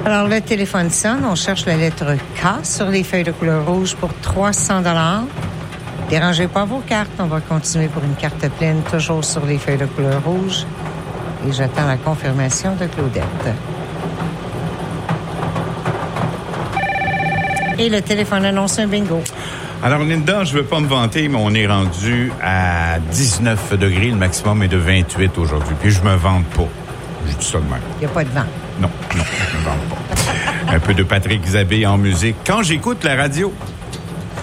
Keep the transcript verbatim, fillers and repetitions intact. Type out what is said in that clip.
Alors, le téléphone sonne. On cherche la lettre K sur les feuilles de couleur rouge pour trois cents dollars. Dérangez pas vos cartes. On va continuer pour une carte pleine, toujours sur les feuilles de couleur rouge. Et j'attends la confirmation de Claudette. Et le téléphone annonce un bingo. Alors, Linda, je veux pas me vanter, mais on est rendu à dix-neuf degrés. Le maximum est de vingt-huit aujourd'hui. Puis je me vante pas. Je dis ça de même. Il n'y a pas de vent. Non, non, je me vante pas. Un peu de Patrick Zabé en musique. Quand j'écoute la radio.